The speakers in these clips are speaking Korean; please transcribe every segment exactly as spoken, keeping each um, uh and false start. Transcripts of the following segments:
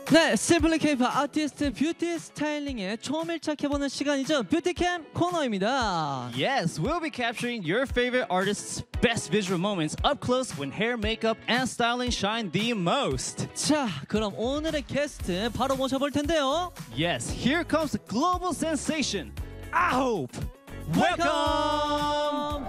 네, 심플리 K-팝 아티스트 뷰티 스타일링에 초밀착해보는 시간이죠. 뷰티캠 코너입니다. Yes, we'll be capturing your favorite artists' best visual moments up close when hair, makeup, and styling shine the most. 자, 그럼 오늘의 게스트 바로 모셔볼 텐데요. Yes, here comes the global sensation, I hope. Welcome.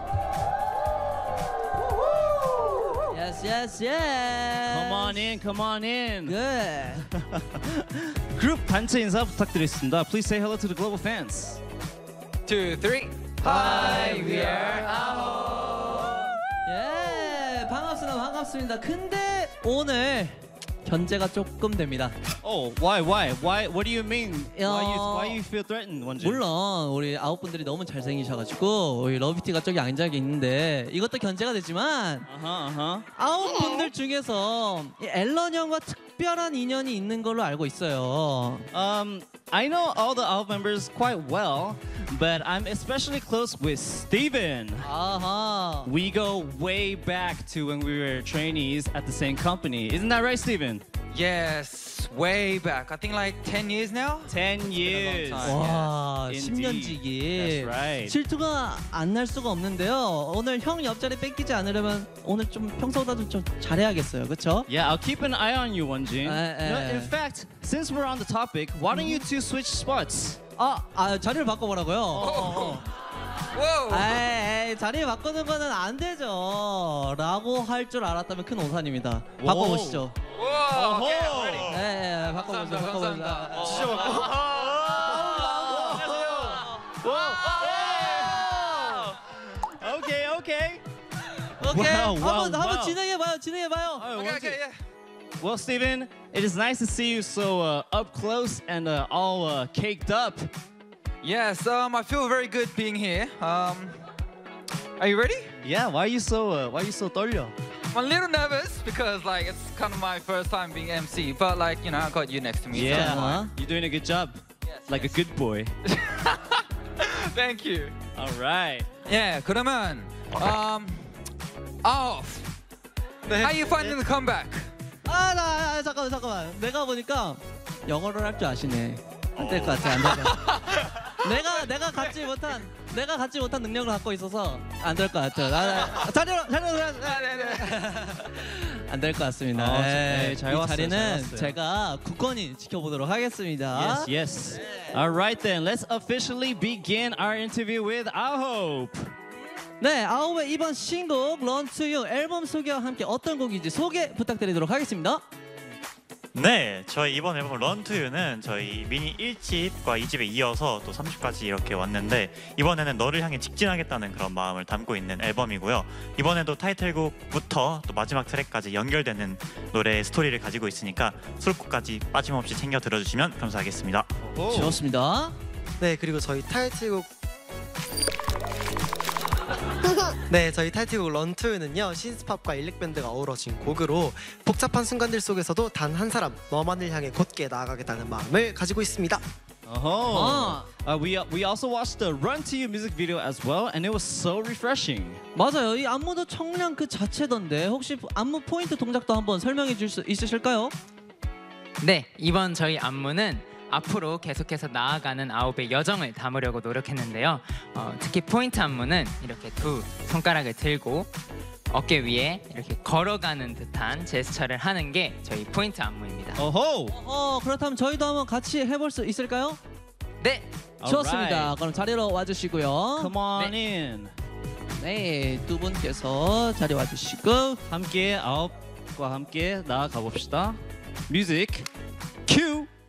Yes, yes, yes. Come on in, come on in. Good. 그룹 단체 인사 부탁드리겠습니다. Please say hello to the global fans. Two, three. Hi, we are 아호. 예, 반갑습니다, 반갑습니다. 근데 오늘 견제가 조금 됩니다. Oh, why, why, why? What do you mean? Why you, 어, why you feel threatened, 원진? 물론 우리 아홉 분들이 너무 잘생기셔가지고 우리 러비티가 저기 앉아 있는데 이것도 견제가 되지만 Uh-huh, uh-huh. 아홉 분들 중에서 이 앨런 형과 특별한 인연이 있는 걸로 알고 있어요. Um, I know all the out members quite well, but I'm especially close with Steven. 아하. We go way back to when we were trainees at the same company. Isn't that right, Steven? Yes, way back. I think like ten years now. Ten years. time. 와, Indeed. 십 년지기. That's right. 질투가 안 날 수가 없는데요. 오늘 형 옆자리 뺏기지 않으려면 오늘 좀 평소보다 좀 잘해야겠어요. 그렇죠? Yeah, I'll keep an eye on you, Wonjin. Uh, uh. No, in fact, since we're on the topic, why don't you two switch spots? 아, 아 자리를 바꿔보라고요? 어, Whoa. 에이, 에이, 자리 바꾸는 거는 안 되죠. 라고 할 줄 알았다면 큰 오산입니다. 바꿔보시죠. Whoa. Okay, I'm ready. 네, 네, 바꿔보시죠. 감사합니다, 바꿔보시죠. 감사합니다. 진짜 Okay, okay. 오케이. Wow, 한번 wow, 한번 wow. 진행해봐요. 진행해봐요. Oh, Okay, Wonjin. okay, yeah. Well, Steven, it is nice to see you so uh, up close and uh, all uh, caked up. Yes, um, I feel very good being here. Um, are you ready? Yeah, why are you so uh, why are you so 떨려? I'm a little nervous because like it's kind of my first time being M C, but like you know I got you next to me. so Yeah, I'm fine. you're doing a good job, Yes, like a yes. good boy. Thank you. All right. Yeah, 그러면 um, off. How you finding the comeback? 아, 나, 아, 잠깐만, 잠깐만. 내가 보니까 영어를 할 줄 아시네. 안 될 것 같아, 안 될 것 같아. 내가 내가 갖지 못한 내가 갖지 못한 능력을 갖고 있어서 안 될 것 같아. 아, 자리로 자리로 안 될 것 같습니다. 어, 네, 네, 잘 이 왔어요, 잘 자리는 왔어요. 제가 굳건히 지켜보도록 하겠습니다. Yes, yes. All right then, let's officially begin our interview with I hope. 네, 아홉의 이번 신곡 Run to You 앨범 소개와 함께 어떤 곡인지 소개 부탁드리도록 하겠습니다. 네, 저희 이번 앨범 런 투 유는 저희 미니 일 집과 이 집에 이어서 또 삼 집까지 이렇게 왔는데 이번에는 너를 향해 직진하겠다는 그런 마음을 담고 있는 앨범이고요. 이번에도 타이틀곡부터 또 마지막 트랙까지 연결되는 노래의 스토리를 가지고 있으니까 수록곡까지 빠짐없이 챙겨 들어주시면 감사하겠습니다. 좋습니다. 네, 그리고 저희 타이틀곡 네, 저희 타이틀곡 런투는요 신스팝과 일렉밴드가 어우러진 곡으로 복잡한 순간들 속에서도 단 한 사람 너만을 향해 곧게 나아가겠다는 마음을 가지고 있습니다. Oh. Uh, we we also watched the Run to You music video as well, and it was so refreshing. 맞아요. 이 안무도 청량 그 자체던데 혹시 안무 포인트 동작도 한번 설명해 줄 수 있으실까요? 네, 이번 저희 안무는 앞으로 계속해서 나아가는 아홉의 여정을 담으려고 노력했는데요. 어, 특히 포인트 안무는 이렇게 두 손가락을 들고 어깨 위에 이렇게 걸어가는 듯한 제스처를 하는 게 저희 포인트 안무입니다. Oh. 어, 그렇다면 저희도 한번 같이 해볼 수 있을까요? 네, 좋습니다. 그럼 자리로 와주시고요. Come on in. 네, 두 분께서 자리 와주시고 함께 아홉과 함께 나아가 봅시다. Music, cue.